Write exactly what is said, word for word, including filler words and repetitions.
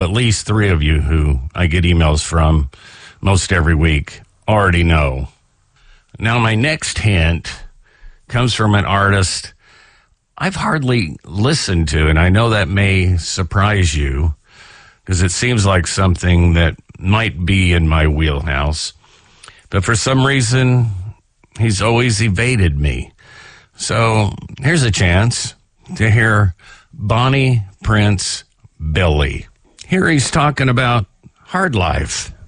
at least three of you who I get emails from most every week already know. Now, my next hint comes from an artist I've hardly listened to, and I know that may surprise you because it seems like something that might be in my wheelhouse. But for some reason, he's always evaded me. So here's a chance to hear Bonnie Prince Billy. Here he's talking about Hard Life.